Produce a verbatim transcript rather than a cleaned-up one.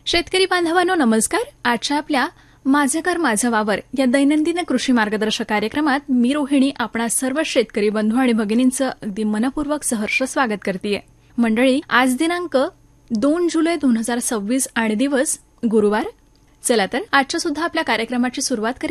शेतकरी बांधवांनो नमस्कार. आजच्या आपल्या माझं घर माझं वावर या दैनंदिन कृषी मार्गदर्शक कार्यक्रमात मी रोहिणी आपणा सर्व शेतकरी बंधू आणि भगिनींचं अगदी मनपूर्वक सहर्ष स्वागत करते. मंडळी, आज दिनांक दोन जुलै दोन हजार सव्वीस आणि दिवस गुरुवार. चला तर आजच्या सुद्धा आपल्या कार्यक्रमाची सुरुवात करूया.